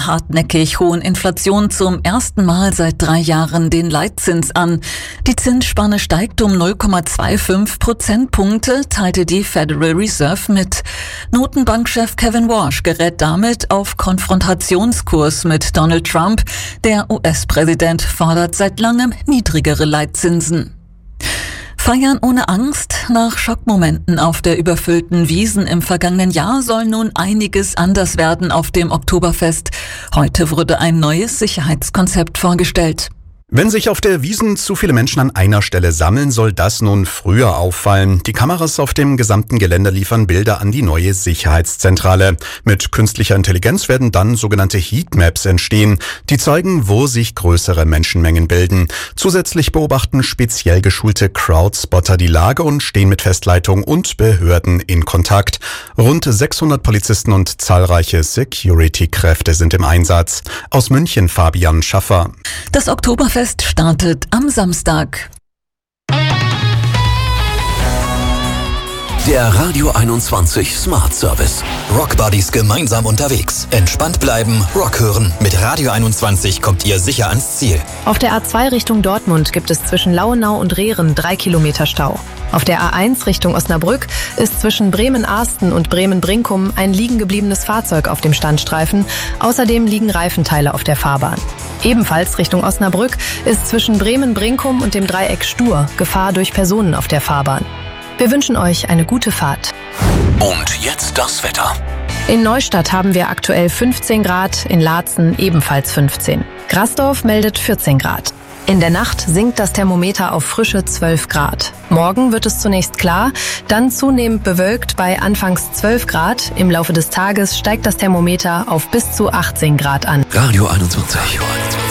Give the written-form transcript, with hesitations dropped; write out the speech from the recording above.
der hartnäckig hohen Inflation zum ersten Mal seit 3 Jahren den Leitzins an. Die Zinsspanne steigt um 0,25 Prozentpunkte, teilte die Federal Reserve mit. Notenbankchef Kevin Warsh gerät damit auf Konfrontationskurs mit Donald Trump. Der US-Präsident fordert seit langem niedrigere Leitzinsen. Feiern ohne Angst? Nach Schockmomenten auf der überfüllten Wiesn im vergangenen Jahr soll nun einiges anders werden auf dem Oktoberfest. Heute wurde ein neues Sicherheitskonzept vorgestellt. Wenn sich auf der Wiesn zu viele Menschen an einer Stelle sammeln, soll das nun früher auffallen. Die Kameras auf dem gesamten Gelände liefern Bilder an die neue Sicherheitszentrale. Mit künstlicher Intelligenz werden dann sogenannte Heatmaps entstehen, die zeigen, wo sich größere Menschenmengen bilden. Zusätzlich beobachten speziell geschulte Crowdspotter die Lage und stehen mit Festleitung und Behörden in Kontakt. Rund 600 Polizisten und zahlreiche Security-Kräfte sind im Einsatz. Aus München Fabian Schaffer. Das Oktoberfest startet am Samstag. Der Radio 21 Smart Service. Rock Buddies gemeinsam unterwegs. Entspannt bleiben, Rock hören. Mit Radio 21 kommt ihr sicher ans Ziel. Auf der A2 Richtung Dortmund gibt es zwischen Lauenau und Rehren 3 Kilometer Stau. Auf der A1 Richtung Osnabrück ist zwischen Bremen-Arsten und Bremen-Brinkum ein liegen gebliebenes Fahrzeug auf dem Standstreifen. Außerdem liegen Reifenteile auf der Fahrbahn. Ebenfalls Richtung Osnabrück ist zwischen Bremen-Brinkum und dem Dreieck Stur Gefahr durch Personen auf der Fahrbahn. Wir wünschen euch eine gute Fahrt. Und jetzt das Wetter. In Neustadt haben wir aktuell 15 Grad, in Laatzen ebenfalls 15. Grasdorf meldet 14 Grad. In der Nacht sinkt das Thermometer auf frische 12 Grad. Morgen wird es zunächst klar, dann zunehmend bewölkt bei anfangs 12 Grad. Im Laufe des Tages steigt das Thermometer auf bis zu 18 Grad an. Radio 21.